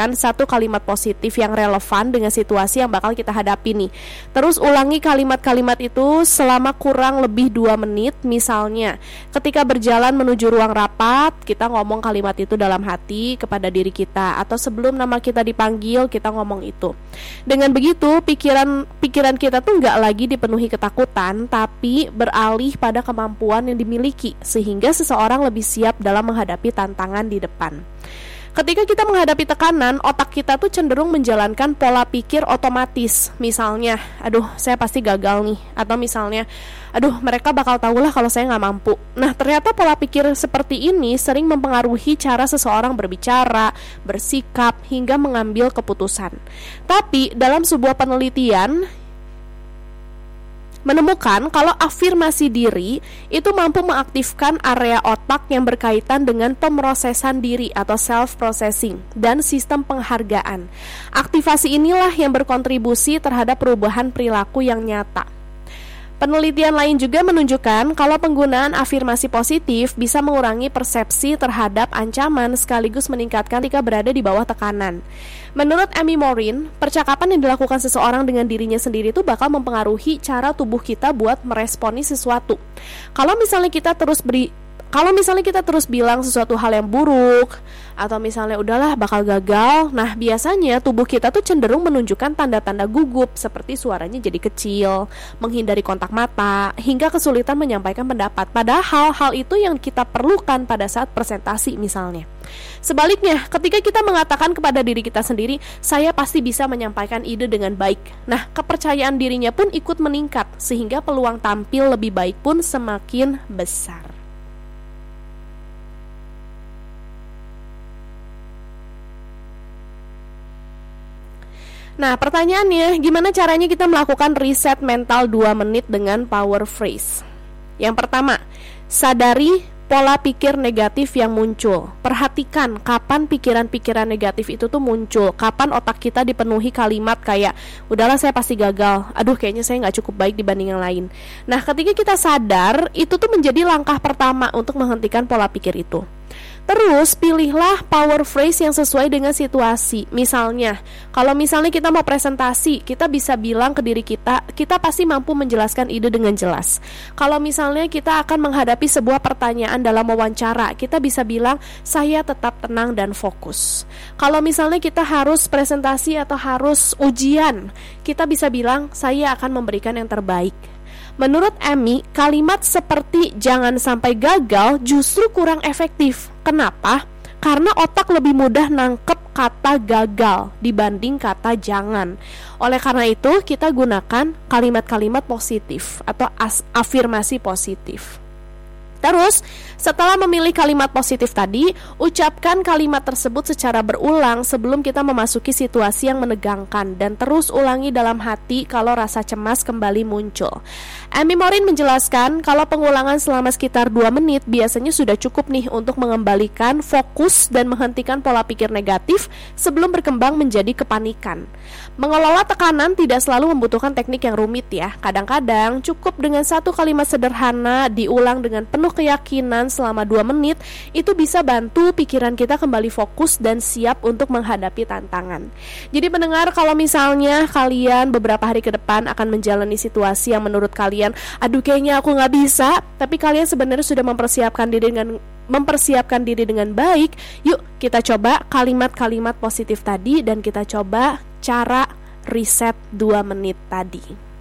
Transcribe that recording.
memikirkan satu kalimat positif yang relevan dengan situasi yang bakal kita hadapi nih. Terus ulangi kalimat-kalimat itu selama kurang lebih 2 menit. Misalnya, ketika berjalan menuju ruang rapat, kita ngomong kalimat itu dalam hati kepada diri kita, atau sebelum nama kita dipanggil, kita ngomong itu. Dengan begitu, pikiran kita tuh nggak lagi dipenuhi ketakutan, tapi beralih pada kemampuan yang dimiliki, sehingga seseorang lebih siap dalam menghadapi tantangan di depan. Ketika kita menghadapi tekanan, otak kita tuh cenderung menjalankan pola pikir otomatis. Misalnya, aduh saya pasti gagal nih. Atau misalnya, aduh mereka bakal tahulah kalau saya nggak mampu. Nah ternyata pola pikir seperti ini sering mempengaruhi cara seseorang berbicara, bersikap, hingga mengambil keputusan. Tapi dalam sebuah penelitian menemukan kalau afirmasi diri itu mampu mengaktifkan area otak yang berkaitan dengan pemrosesan diri atau self-processing dan sistem penghargaan. Aktivasi inilah yang berkontribusi terhadap perubahan perilaku yang nyata. Penelitian lain juga menunjukkan kalau penggunaan afirmasi positif bisa mengurangi persepsi terhadap ancaman sekaligus meningkatkan ketika berada di bawah tekanan. Menurut Amy Morin, percakapan yang dilakukan seseorang dengan dirinya sendiri itu bakal mempengaruhi cara tubuh kita buat meresponi sesuatu. Kalau misalnya kita terus bilang sesuatu hal yang buruk, atau misalnya udahlah bakal gagal, nah biasanya tubuh kita tuh cenderung menunjukkan tanda-tanda gugup seperti suaranya jadi kecil, menghindari kontak mata, hingga kesulitan menyampaikan pendapat. Padahal hal itu yang kita perlukan pada saat presentasi misalnya. Sebaliknya, ketika kita mengatakan kepada diri kita sendiri, saya pasti bisa menyampaikan ide dengan baik. Nah, kepercayaan dirinya pun ikut meningkat, sehingga peluang tampil lebih baik pun semakin besar. Nah, pertanyaannya, gimana caranya kita melakukan riset mental 2 menit dengan power phrase? Yang pertama, sadari pola pikir negatif yang muncul. Perhatikan kapan pikiran-pikiran negatif itu tuh muncul. Kapan otak kita dipenuhi kalimat kayak, udahlah saya pasti gagal, aduh kayaknya saya gak cukup baik dibanding yang lain. Nah, ketika kita sadar, itu tuh menjadi langkah pertama untuk menghentikan pola pikir itu. Terus pilihlah power phrase yang sesuai dengan situasi. Misalnya, kalau misalnya kita mau presentasi, kita bisa bilang ke diri kita, kita pasti mampu menjelaskan ide dengan jelas. Kalau misalnya kita akan menghadapi sebuah pertanyaan dalam wawancara, kita bisa bilang, saya tetap tenang dan fokus. Kalau misalnya kita harus presentasi atau harus ujian, kita bisa bilang, saya akan memberikan yang terbaik. Menurut Amy, kalimat seperti jangan sampai gagal justru kurang efektif. Kenapa? Karena otak lebih mudah nangkep kata gagal dibanding kata jangan. Oleh karena itu, kita gunakan kalimat-kalimat positif atau afirmasi positif. Terus, setelah memilih kalimat positif tadi, ucapkan kalimat tersebut secara berulang sebelum kita memasuki situasi yang menegangkan, dan terus ulangi dalam hati kalau rasa cemas kembali muncul. Amy Morin menjelaskan kalau pengulangan selama sekitar 2 menit biasanya sudah cukup nih untuk mengembalikan fokus dan menghentikan pola pikir negatif sebelum berkembang menjadi kepanikan. Mengelola tekanan tidak selalu membutuhkan teknik yang rumit ya. Kadang-kadang cukup dengan satu kalimat sederhana diulang dengan penuh keyakinan selama 2 menit, itu bisa bantu pikiran kita kembali fokus dan siap untuk menghadapi tantangan. Jadi pendengar, kalau misalnya kalian beberapa hari ke depan akan menjalani situasi yang menurut kalian, aduh kayaknya aku gak bisa, tapi kalian sebenarnya sudah mempersiapkan diri dengan baik, yuk kita coba kalimat-kalimat positif tadi dan kita coba cara riset 2 menit tadi.